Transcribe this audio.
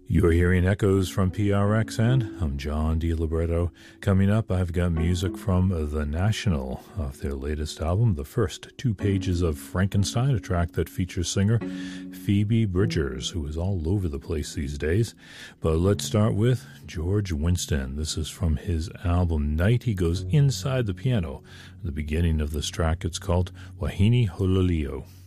You're hearing echoes from PRXN. I'm John DiLibretto. Coming up, I've got music from The National off their latest album, The First Two Pages of Frankenstein, a track that features singer Phoebe Bridgers, who is all over the place these days. But let's start with George Winston. This is from his album Night. He goes inside the piano. At the beginning of this track, it's called Wahine Hololio.